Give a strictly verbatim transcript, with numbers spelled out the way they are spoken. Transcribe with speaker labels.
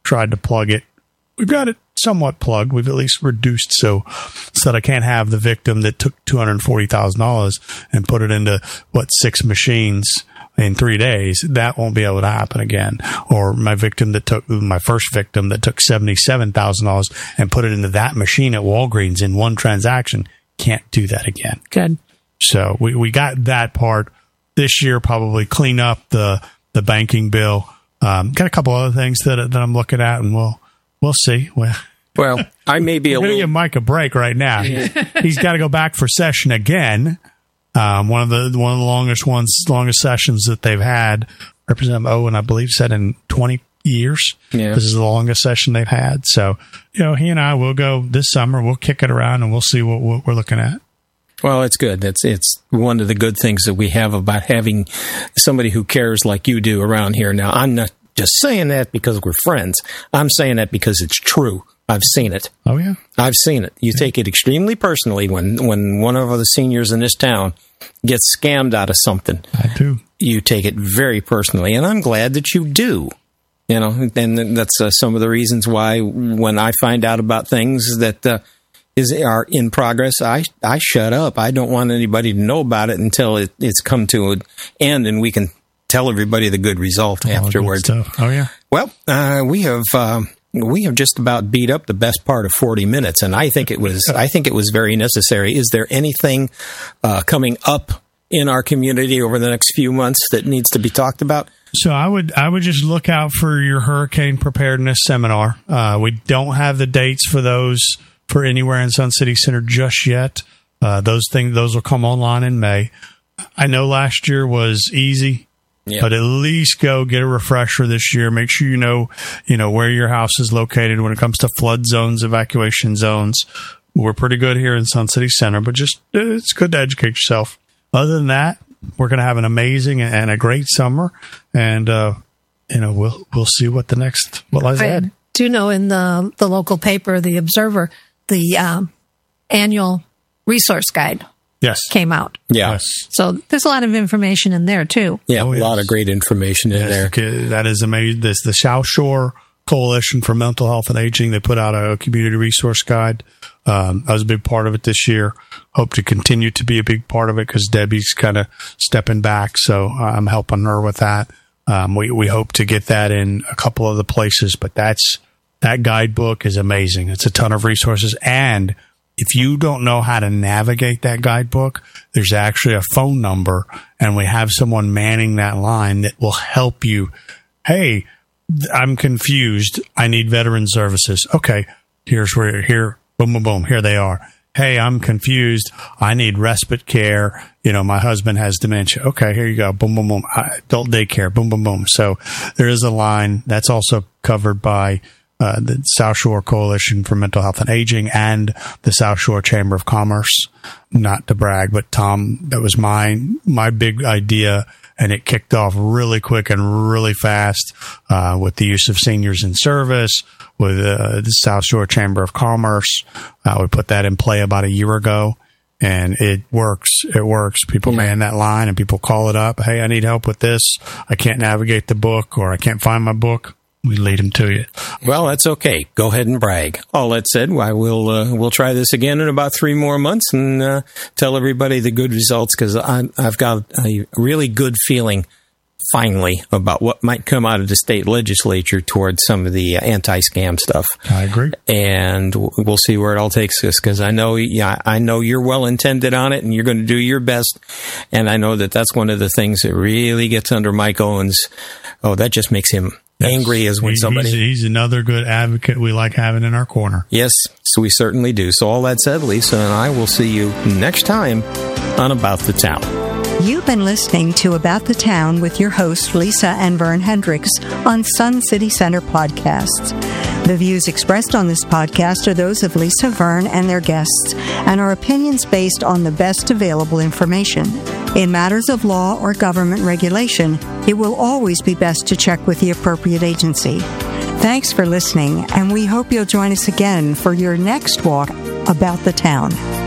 Speaker 1: tried to plug it. We've got it somewhat plugged. We've at least reduced so so that I can't have the victim that took two hundred forty thousand dollars and put it into, what, six machines in three days. That won't be able to happen again. Or my victim that took, my first victim that took seventy-seven thousand dollars and put it into that machine at Walgreens in one transaction. Can't do that again.
Speaker 2: Good.
Speaker 1: So we, we got that part. This year, probably clean up the, the banking bill. Um, got a couple other things that that I'm looking at, and we'll we'll see. Well,
Speaker 3: well I may be a
Speaker 1: little. Give Mike a break right now. He's got to go back for session again. Um, one of the one of the longest ones, longest sessions that they've had. Representative Owen, I believe, said in twenty years.
Speaker 3: Yeah.
Speaker 1: This is the longest session they've had. So, you know, he and I will go this summer. We'll kick it around, and we'll see what, what we're looking at.
Speaker 3: Well, it's good. It's it's one of the good things that we have about having somebody who cares like you do around here. Now, I'm not just saying that because we're friends. I'm saying that because it's true. I've seen it.
Speaker 1: Oh, yeah?
Speaker 3: I've seen it. You yeah. take it extremely personally when, when one of the seniors in this town gets scammed out of something.
Speaker 1: I do.
Speaker 3: You take it very personally, and I'm glad that you do. You know, and that's uh, some of the reasons why when I find out about things that uh, is are in progress, I I shut up. I don't want anybody to know about it until it, it's come to an end and we can tell everybody the good result
Speaker 1: All
Speaker 3: afterwards.
Speaker 1: Good stuff. Oh, yeah.
Speaker 3: Well, uh, we have um, we have just about beat up the best part of forty minutes, and I think it was I think it was very necessary. Is there anything uh, coming up in our community over the next few months that needs to be talked about?
Speaker 1: So I would I would just look out for your hurricane preparedness seminar. Uh, we don't have the dates for those for anywhere in Sun City Center just yet. Uh, those things those will come online in May. I know last year was easy, yeah. but at least go get a refresher this year. Make sure you know you know where your house is located when it comes to flood zones, evacuation zones. We're pretty good here in Sun City Center, but just it's good to educate yourself. Other than that, we're going to have an amazing and a great summer, and uh, you know we'll we'll see what the next what lies ahead.
Speaker 2: I do know in the the local paper, the Observer, the um, annual resource guide
Speaker 1: yes
Speaker 2: came out.
Speaker 3: Yeah,
Speaker 1: yes.
Speaker 2: So there's a lot of information in there too.
Speaker 3: Yeah,
Speaker 1: oh,
Speaker 3: a
Speaker 1: yes.
Speaker 3: lot of great information in
Speaker 1: yes,
Speaker 3: there.
Speaker 1: Okay, that is amazing. This the South Shore Coalition for Mental Health and Aging. They put out a community resource guide. Um, I was a big part of it this year. Hope to continue to be a big part of it because Debbie's kind of stepping back, so I'm helping her with that. Um, we we hope to get that in a couple other places, but that's that guidebook is amazing. It's a ton of resources, and if you don't know how to navigate that guidebook, there's actually a phone number, and we have someone manning that line that will help you. Hey, I'm confused. I need veteran services. Okay, here's where here. Boom, boom, boom. Here they are. Hey, I'm confused. I need respite care. You know, my husband has dementia. Okay, here you go. Boom, boom, boom. Adult daycare. Boom, boom, boom. So there is a line that's also covered by uh, the South Shore Coalition for Mental Health and Aging and the South Shore Chamber of Commerce. Not to brag, but Tom, that was my my big idea. And it kicked off really quick and really fast uh, with the use of seniors in service, with uh, the South Shore Chamber of Commerce. Uh, we put that in play about a year ago, and it works. It works. People man that line, and people call it up. Hey, I need help with this. I can't navigate the book, or I can't find my book. We lead them to you.
Speaker 3: Well, that's okay. Go ahead and brag. All that said, why we'll uh, we'll try this again in about three more months and uh, tell everybody the good results because I've got a really good feeling finally about what might come out of the state legislature towards some of the anti-scam stuff.
Speaker 1: I agree,
Speaker 3: and we'll see where it all takes us because I know, yeah, I know you're well intended on it and you're going to do your best. And I know that that's one of the things that really gets under Mike Owens. Oh, that just makes him angry as when
Speaker 1: he's,
Speaker 3: somebody...
Speaker 1: He's, he's another good advocate we like having in our corner.
Speaker 3: Yes, so we certainly do. So all that said, Lisa and I will see you next time on About the Town.
Speaker 4: You've been listening to About the Town with your hosts, Lisa and Vern Hendricks, on Sun City Center Podcasts. The views expressed on this podcast are those of Lisa, Vern, and their guests, and are opinions based on the best available information. In matters of law or government regulation, it will always be best to check with the appropriate agency. Thanks for listening, and we hope you'll join us again for your next walk about the town.